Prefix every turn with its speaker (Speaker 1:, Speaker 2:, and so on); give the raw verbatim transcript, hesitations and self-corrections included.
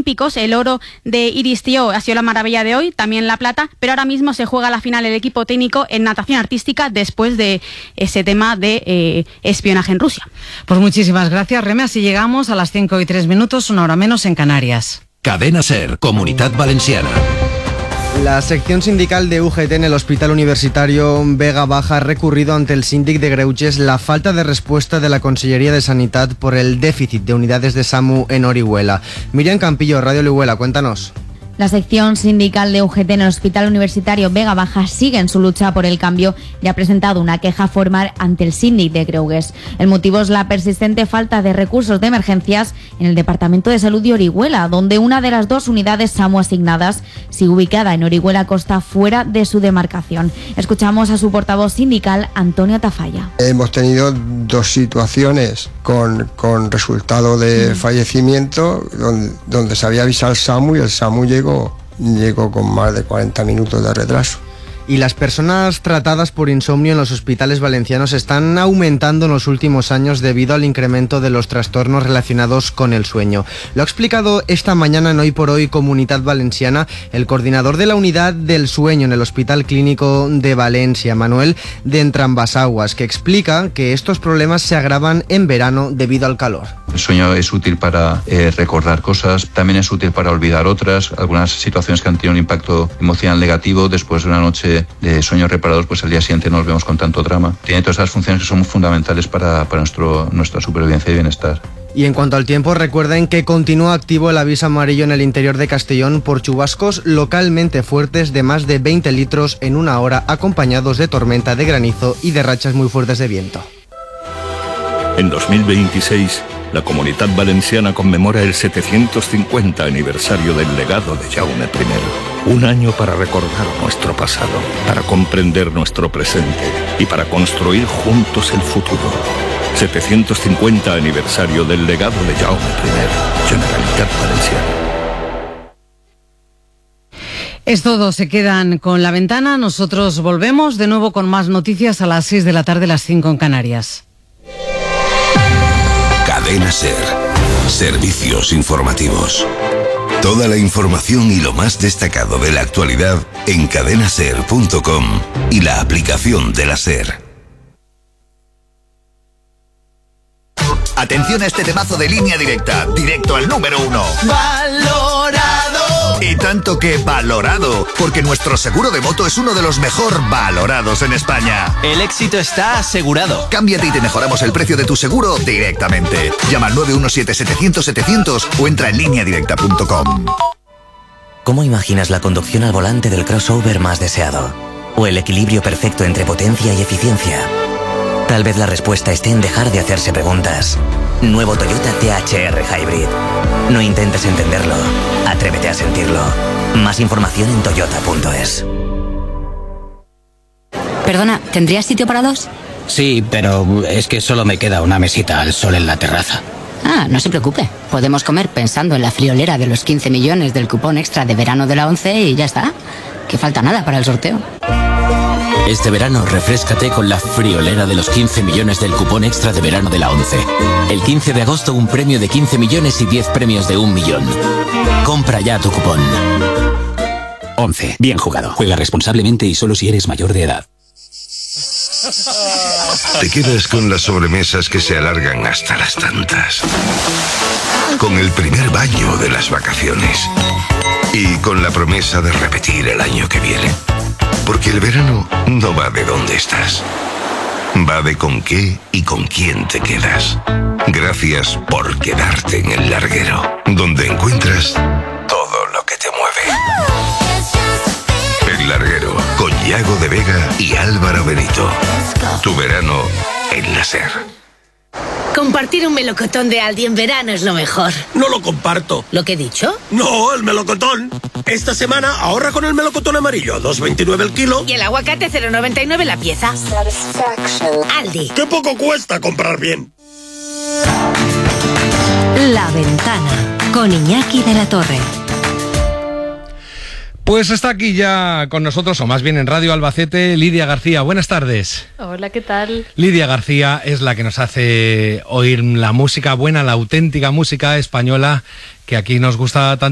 Speaker 1: olímpicos. El oro de Iris Tío ha sido la maravilla de hoy, también la plata, pero ahora mismo se juega la final el equipo técnico en natación artística después de ese tema de eh, espionaje en Rusia.
Speaker 2: Pues muchísimas gracias, Reme. Así llegamos a las cinco y tres minutos, una hora menos en Canarias.
Speaker 3: Cadena SER, Comunitat Valenciana.
Speaker 4: La sección sindical de U G T en el Hospital Universitario Vega Baja ha recurrido ante el síndic de Greuges la falta de respuesta de la Consellería de Sanidad por el déficit de unidades de SAMU en Orihuela. Miriam Campillo, Radio Orihuela, cuéntanos.
Speaker 5: La sección sindical de U G T en el Hospital Universitario Vega Baja sigue en su lucha por el cambio y ha presentado una queja formal ante el síndic de Greuges. El motivo es la persistente falta de recursos de emergencias en el Departamento de Salud de Orihuela, donde una de las dos unidades SAMU asignadas sigue ubicada en Orihuela Costa, fuera de su demarcación. Escuchamos a su portavoz sindical, Antonio Tafalla.
Speaker 6: Hemos tenido dos situaciones con, con resultado de mm. fallecimiento, donde, donde se había avisado al SAMU y el SAMU llegó Llegó con más de cuarenta minutos de retraso.
Speaker 4: Y las personas tratadas por insomnio en los hospitales valencianos están aumentando en los últimos años debido al incremento de los trastornos relacionados con el sueño. Lo ha explicado esta mañana en Hoy por Hoy Comunitat Valenciana el coordinador de la unidad del sueño en el Hospital Clínico de Valencia, Manuel de Entrambasaguas, que explica que estos problemas se agravan en verano debido al calor.
Speaker 7: El sueño es útil para eh, recordar cosas, también es útil para olvidar otras, algunas situaciones que han tenido un impacto emocional negativo después de una noche de sueños reparados, pues al día siguiente no nos vemos con tanto drama. Tiene todas esas funciones que son fundamentales para, para nuestro, nuestra supervivencia y bienestar.
Speaker 4: Y en cuanto al tiempo, recuerden que continúa activo el aviso amarillo en el interior de Castellón por chubascos localmente fuertes de más de veinte litros en una hora, acompañados de tormenta de granizo y de rachas muy fuertes de viento.
Speaker 8: En dos mil veintiséis, la Comunitat Valenciana conmemora el setecientos cincuenta aniversario del legado de Jaume primero. Un año para recordar nuestro pasado, para comprender nuestro presente y para construir juntos el futuro. setecientos cincuenta aniversario del legado de Jaume primero. Generalitat Valenciana.
Speaker 2: Es todo, se quedan con La Ventana. Nosotros volvemos de nuevo con más noticias a las seis de la tarde, las cinco en Canarias.
Speaker 3: Cadena SER. Servicios informativos. Toda la información y lo más destacado de la actualidad en cadena ser punto com y la aplicación de la SER.
Speaker 9: Atención a este temazo de Línea Directa, directo al número uno.
Speaker 10: ¡Valorado!
Speaker 9: Y tanto que valorado, porque nuestro seguro de moto es uno de los mejor valorados en España.
Speaker 10: El éxito está asegurado.
Speaker 9: Cámbiate y te mejoramos el precio de tu seguro directamente. Llama al nueve uno siete setecientos setecientos o entra en línea directa punto com.
Speaker 11: ¿Cómo imaginas la conducción al volante del crossover más deseado? ¿O el equilibrio perfecto entre potencia y eficiencia? Tal vez la respuesta esté en dejar de hacerse preguntas. Nuevo Toyota T H R Hybrid. No intentes entenderlo, atrévete a sentirlo. Más información en toyota punto es.
Speaker 12: Perdona, ¿tendrías sitio para dos?
Speaker 13: Sí, pero es que solo me queda una mesita al sol en la terraza.
Speaker 12: Ah, no se preocupe. Podemos comer pensando en la friolera de los quince millones del cupón extra de verano de la ONCE y ya está. Que falta nada para el sorteo.
Speaker 14: Este verano refréscate con la friolera de los quince millones del cupón extra de verano de la ONCE. El quince de agosto un premio de quince millones y diez premios de un millón. Compra ya tu cupón.
Speaker 15: ONCE. Bien jugado. Juega responsablemente y solo si eres mayor de edad.
Speaker 3: Te quedas con las sobremesas que se alargan hasta las tantas. Con el primer baño de las vacaciones. Y con la promesa de repetir el año que viene. Porque el verano no va de dónde estás. Va de con qué y con quién te quedas. Gracias por quedarte en el larguero, donde encuentras todo lo que te mueve. El larguero, con Yago de Vega y Álvaro Benito. Tu verano en la SER.
Speaker 16: Compartir un melocotón de Aldi en verano es lo mejor.
Speaker 17: No lo comparto.
Speaker 16: ¿Lo que he dicho?
Speaker 17: No, el melocotón. Esta semana ahorra con el melocotón amarillo, dos veintinueve el kilo.
Speaker 16: Y el aguacate cero noventa y nueve la pieza. Aldi.
Speaker 17: ¡Qué poco cuesta comprar bien!
Speaker 18: La Ventana, con Iñaki de la Torre.
Speaker 19: Pues está aquí ya con nosotros, o más bien en Radio Albacete, Lidia García. Buenas tardes.
Speaker 20: Hola, ¿qué tal?
Speaker 19: Lidia García es la que nos hace oír la música buena, la auténtica música española que aquí nos gusta tanto.